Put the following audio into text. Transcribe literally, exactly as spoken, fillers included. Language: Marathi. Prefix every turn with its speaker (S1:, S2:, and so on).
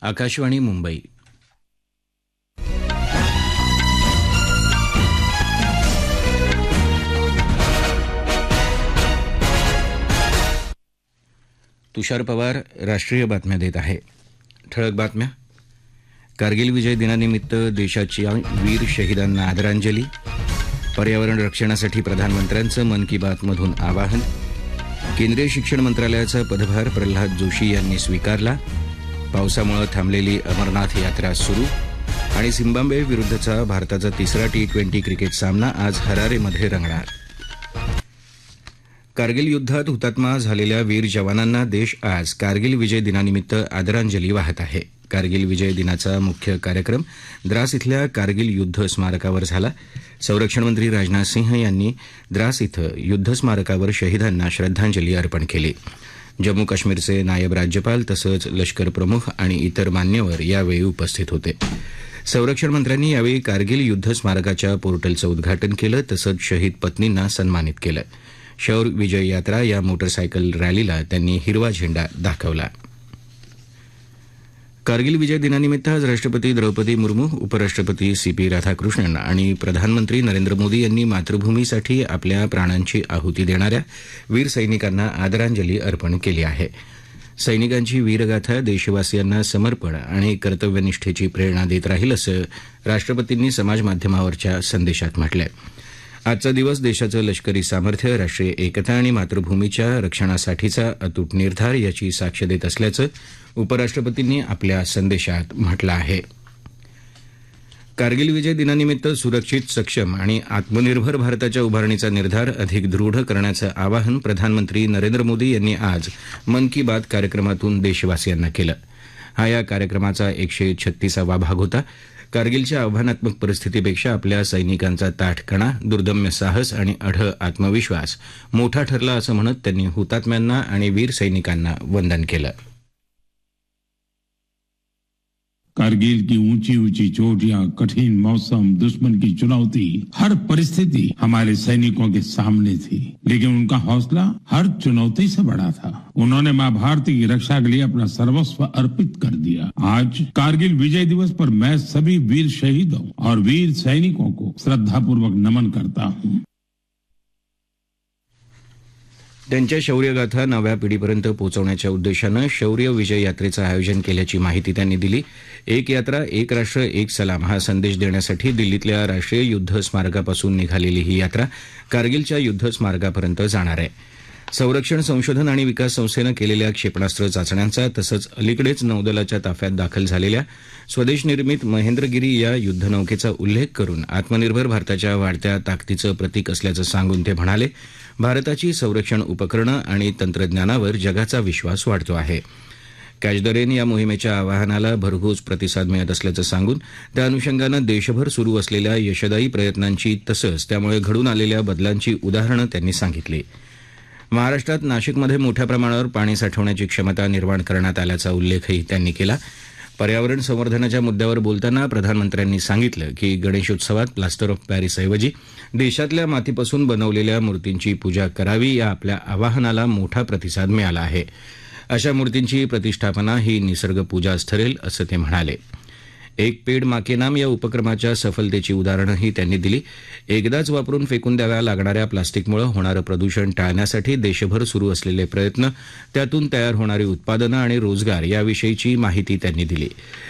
S1: आकाशवाणी मुंबई. तुषार पवार राष्ट्रीय बातम्या देत आहे. ठळक बातम्या. कारगिल विजय दिनानिमित्त देशाच्या वीर शहीदांना आदरांजली. पर्यावरण रक्षणासाठी प्रधानमंत्र्यांचं मन की बातमधून आवाहन. केंद्रीय शिक्षण मंत्रालयाचा पदभार प्रल्हाद जोशी यांनी स्वीकारला. पावसामुळे थांबलेली अमरनाथ यात्रा सुरू. आणि झिम्बाब्वे विरुद्धचा भारताचा तिसरा टी ट्वेंटी क्रिकेट सामना आज हरारेमध्ये रंगणार. कारगिल युद्धात हुतात्मा झालेल्या वीर जवानांना देश आज कारगिल विजय दिनानिमित्त आदरांजली वाहत आहे. कारगिल विजय दिनाचा मुख्य कार्यक्रम द्रास इथल्या कारगिल युद्ध स्मारकावर झाला. संरक्षण मंत्री राजनाथ सिंह यांनी द्रास इथं युद्ध स्मारकावर शहीदांना श्रद्धांजली अर्पण केली. जम्मू काश्मीरचे नायब राज्यपाल तसंच लष्कर प्रमुख आणि इतर मान्यवर यावेळी उपस्थित होते. संरक्षण मंत्र्यांनी यावेळी कारगिल युद्ध स्मारकाच्या पोर्टलचं उद्घाटन केलं तसंच शहीद पत्नींना सन्मानित केलं. शौर्य विजय यात्रा या मोटरसायकल रॅलीला त्यांनी हिरवा झेंडा दाखवला. कारगिल विजय दिनानिमित्त आज राष्ट्रपती द्रौपदी मुर्मू, उपराष्ट्रपती सी पी राधाकृष्णन आणि प्रधानमंत्री नरेंद्र मोदी यांनी मातृभूमीसाठी आपल्या प्राणांची आहुती देणाऱ्या वीर सैनिकांना आदरांजली अर्पण केली आहे. सैनिकांची वीरगाथा देशवासियांना समर्पण आणि कर्तव्यनिष्ठेची प्रेरणा देत राहील असं राष्ट्रपतींनी समाजमाध्यमावरच्या संदेशात म्हटलंय. आजचा दिवस देशाचं लष्करी सामर्थ्य, राष्ट्रीय एकता आणि मातृभूमीच्या रक्षणासाठीचा अतूट निर्धार याची साक्ष देत असल्याचं उपराष्ट्रपतींनी आपल्या संदेशात म्हटलं आहे. कारगिल विजय दिनानिमित्त सुरक्षित, सक्षम आणि आत्मनिर्भर भारताच्या उभारणीचा निर्धार अधिक दृढ करण्याचं आवाहन प्रधानमंत्री नरेंद्र मोदी यांनी आज मन की बात कार्यक्रमातून देशवासियांना केलं. हा या कार्यक्रमाचा एकशे छत्तीसावा भाग होता. कारगिलच्या आव्हानात्मक परिस्थितीपेक्षा आपल्या सैनिकांचा ताठपणा, दुर्दम्य साहस आणि अढळ आत्मविश्वास मोठा ठरला असं म्हणत त्यांनी हुतात्म्यांना आणि वीर सैनिकांना वंदन केलं.
S2: कारगिल की ऊंची ऊंची चोटियां, कठिन मौसम, दुश्मन की चुनौती, हर परिस्थिति हमारे सैनिकों के सामने थी, लेकिन उनका हौसला हर चुनौती से बड़ा था. उन्होंने मां भारती की रक्षा के लिए अपना सर्वस्व अर्पित कर दिया. आज कारगिल विजय दिवस पर मैं सभी वीर शहीदों और वीर सैनिकों को श्रद्धापूर्वक नमन करता हूं.
S1: त्यांच्या शौर्यगाथा नव्या पिढीपर्यंत पोहोचवण्याच्या उद्देशानं शौर्य विजय यात्रेचं आयोजन केल्याची माहिती त्यांनी दिली. एक यात्रा, एक राष्ट्र, एक सलाम हा संदेश देण्यासाठी दिल्लीतल्या राष्ट्रीय युद्ध स्मारकापासून निघालेली ही यात्रा कारगिलच्या युद्ध स्मारकापर्यंत जाणार आहे. संरक्षण संशोधन आणि विकास संस्थेनं केलेल्या क्षेपणास्त्र चाचण्यांचा तसंच अलीकडेच नौदलाच्या ताफ्यात दाखल झालेल्या स्वदेश निर्मित महेंद्रगिरी या युद्धनौकेचा उल्लेख करून आत्मनिर्भर भारताच्या वाढत्या ताकदीचं प्रतीक असल्याचं सांगून ते म्हणाले, भारताची संरक्षण उपकरणं आणि तंत्रज्ञानावर जगाचा विश्वास वाढतो आहे. कॅच द रेन या मोहिमेच्या आवाहनाला भरघोस प्रतिसाद मिळत असल्याचं सांगून त्या अनुषंगानं देशभर सुरू असलेल्या यशदायी प्रयत्नांची तसंच त्यामुळे घडून आलेल्या बदलांची उदाहरणं त्यांनी सांगितली. महाराष्ट्रात नाशिकमध्ये मोठ्या प्रमाणावर पाणी साठवण्याची क्षमता निर्माण करण्यात आल्याचा उल्लेखही त्यांनी केला. पर्यावरण संवर्धनाच्या मुद्द्यावर बोलताना प्रधानमंत्र्यांनी सांगितलं की गणेशोत्सवात प्लास्टर ऑफ पॅरिसऐवजी देशातल्या मातीपासून बनवलेल्या मूर्तींची पूजा करावी या आपल्या आवाहनाला मोठा प्रतिसाद मिळाला आहे. अशा मूर्तींची प्रतिष्ठापना ही निसर्गपूजाच ठरेल असं ते म्हणाले. एक पेड मा के नाम या उपक्रमाच्या सफलतेची उदाहरणंही त्यांनी दिली. एकदाच वापरून फेकून द्याव्या लागणाऱ्या प्लास्टिकमुळे होणारं प्रदूषण टाळण्यासाठी देशभर सुरू असलेले प्रयत्न, त्यातून तयार होणारी उत्पादनं आणि रोजगार याविषयीची माहिती त्यांनी दिली.